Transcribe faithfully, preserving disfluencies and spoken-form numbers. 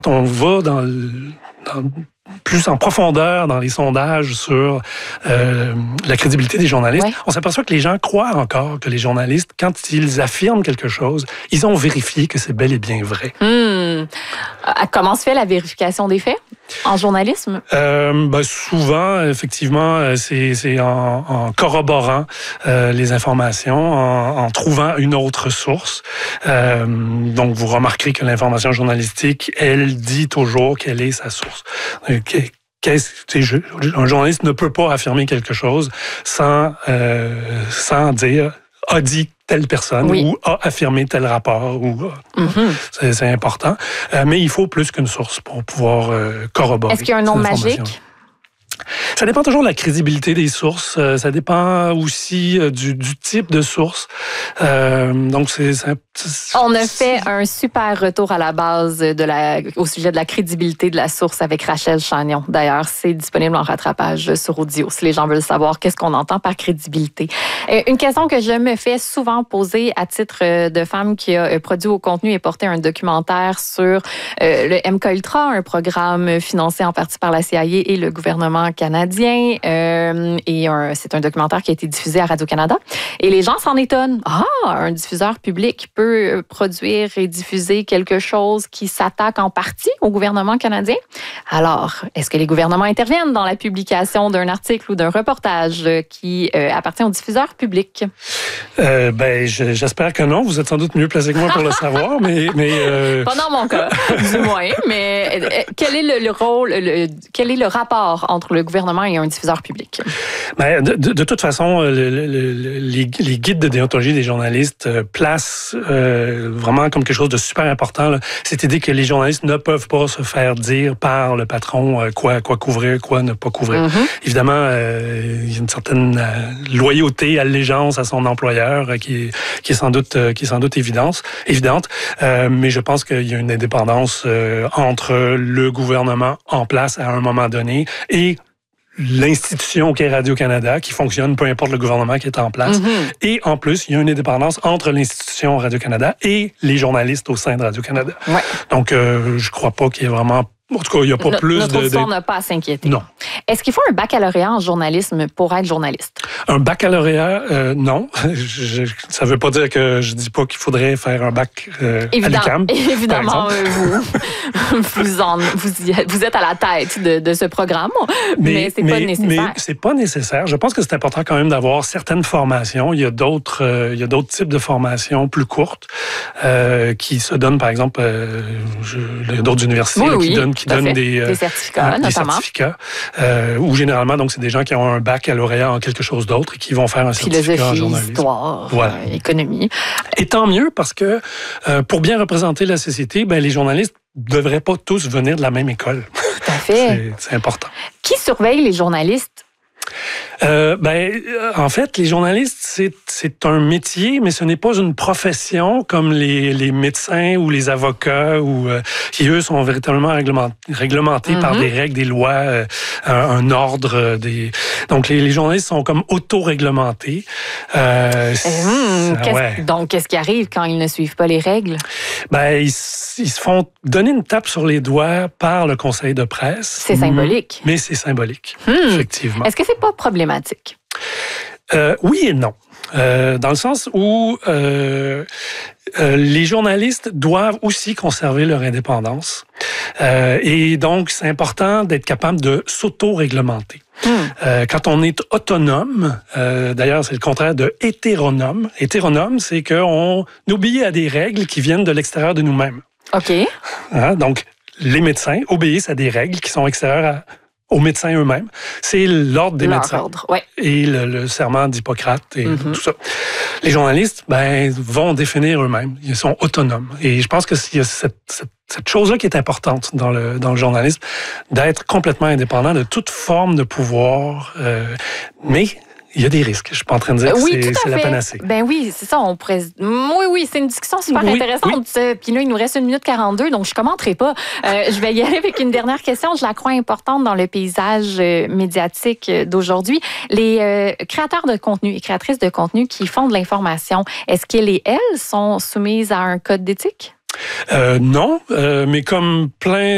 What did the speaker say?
On va dans, le, dans plus en profondeur dans les sondages sur euh, la crédibilité des journalistes. Ouais. On s'aperçoit que les gens croient encore que les journalistes, quand ils affirment quelque chose, ils ont vérifié que c'est bel et bien vrai. Mmh. Comment se fait la vérification des faits en journalisme? Euh, ben souvent, effectivement, c'est, c'est en, en corroborant euh, les informations, en, en trouvant une autre source. Euh, donc, vous remarquerez que l'information journalistique, elle dit toujours quelle est sa source. Qu'est-ce, un journaliste ne peut pas affirmer quelque chose sans, euh, sans dire « a dit » telle personne oui. ou a affirmé tel rapport. Ou, mm-hmm. c'est, c'est important. Euh, mais il faut plus qu'une source pour pouvoir euh, corroborer. Est-ce qu'il y a un nom magique? Ça dépend toujours de la crédibilité des sources. Ça dépend aussi du, du type de source. Euh, donc, c'est, c'est, c'est... On a fait un super retour à la base de la, au sujet de la crédibilité de la source avec Rachel Chagnon. D'ailleurs, c'est disponible en rattrapage sur audio si les gens veulent savoir qu'est-ce qu'on entend par crédibilité. Une question que je me fais souvent poser à titre de femme qui a produit au contenu et porté un documentaire sur le M K Ultra, un programme financé en partie par la C I A et le gouvernement canadien. Euh, et un, c'est un documentaire qui a été diffusé à Radio-Canada. Et les gens s'en étonnent. Ah, un diffuseur public peut produire et diffuser quelque chose qui s'attaque en partie au gouvernement canadien. Alors, est-ce que les gouvernements interviennent dans la publication d'un article ou d'un reportage qui euh, appartient au diffuseur public? Euh, ben, je, j'espère que non. Vous êtes sans doute mieux placé que moi pour le savoir, mais... mais euh... Pas dans mon cas, du moins. Mais euh, quel est le, le rôle, le, quel est le rapport entre le gouvernement et un diffuseur public? Ben, de, de, de toute façon, le, le, le, les, les guides de déontologie des journalistes placent euh, vraiment comme quelque chose de super important là, cette idée que les journalistes ne peuvent pas se faire dire par le patron euh, quoi, quoi couvrir, quoi ne pas couvrir. Mm-hmm. Évidemment, euh, il y a une certaine euh, loyauté, allégeance à son employeur euh, qui, est, qui, est sans doute, euh, qui est sans doute évidence, évidente, euh, mais je pense qu'il y a une indépendance euh, entre le gouvernement en place à un moment donné et l'institution qu'est Radio-Canada, qui fonctionne peu importe le gouvernement qui est en place. Mm-hmm. Et en plus, il y a une indépendance entre l'institution Radio-Canada et les journalistes au sein de Radio-Canada. Ouais. Donc, euh, je ne crois pas qu'il y ait vraiment... En tout cas, il n'y a pas no, plus notre de... Notre auditoire n'a pas à s'inquiéter. Non. Est-ce qu'il faut un baccalauréat en journalisme pour être journaliste? Un baccalauréat, euh, non. Je, je, ça ne veut pas dire que je ne dis pas qu'il faudrait faire un bac euh, Évidemment, à l'U Q A M. Évidemment, euh, vous, vous, en, vous, vous êtes à la tête de, de ce programme, mais, mais ce n'est pas nécessaire. Mais ce n'est pas nécessaire. Je pense que c'est important quand même d'avoir certaines formations. Il y a d'autres, euh, il y a d'autres types de formations plus courtes euh, qui se donnent, par exemple, euh, je, il y a d'autres universités oui, là, oui, qui donnent, qui donnent des... Euh, certificats, des notamment. certificats, euh, où généralement, donc, c'est des gens qui ont un baccalauréat en quelque chose d'autre et qui vont faire un certificat en journalisme. Histoire, voilà. euh, économie. Et tant mieux, parce que euh, pour bien représenter la société, ben, les journalistes ne devraient pas tous venir de la même école. Tout à fait. c'est, c'est important. Qui surveille les journalistes? Euh, ben, en fait, les journalistes, c'est, c'est un métier, mais ce n'est pas une profession comme les, les médecins ou les avocats, ou, euh, qui, eux, sont véritablement réglement, réglementés mm-hmm. par des règles, des lois, euh, un, un ordre. Euh, des... Donc, les, les journalistes sont comme auto-réglementés. Euh, mmh, qu'est-ce, ouais. Donc, qu'est-ce qui arrive quand ils ne suivent pas les règles? Ben, ils, ils se font donner une tape sur les doigts par le conseil de presse. C'est symbolique. Mais c'est symbolique, mmh. effectivement. Est-ce que c'est pas problématique? Euh, oui et non. Euh, dans le sens où euh, euh, les journalistes doivent aussi conserver leur indépendance. Euh, et donc, c'est important d'être capable de s'auto-réglementer. Hmm. Euh, quand on est autonome, euh, d'ailleurs, c'est le contraire de hétéronome. Hétéronome, c'est qu'on obéit à des règles qui viennent de l'extérieur de nous-mêmes. OK. Hein? Donc, les médecins obéissent à des règles qui sont extérieures à aux médecins eux-mêmes. C'est l'ordre des Leur médecins. Ordre, ouais. Et le, le serment d'Hippocrate et mm-hmm. tout ça. Les journalistes, ben, vont définir eux-mêmes. Ils sont autonomes. Et je pense que il y a cette, cette, cette chose-là qui est importante dans le, dans le journalisme, d'être complètement indépendant de toute forme de pouvoir. Euh, mais il y a des risques. Je suis pas en train de dire oui, que c'est, c'est la fait. panacée. Ben oui, c'est ça. On pourrait... Oui, oui, c'est une discussion super oui, intéressante. Oui. Puis là, il nous reste une minute quarante-deux, donc je commenterai pas. Euh, je vais y aller avec une dernière question. Je la crois importante dans le paysage médiatique d'aujourd'hui. Les euh, créateurs de contenu et créatrices de contenu qui font de l'information, est-ce qu'elles et elles sont soumises à un code d'éthique? Euh, non, euh, mais comme plein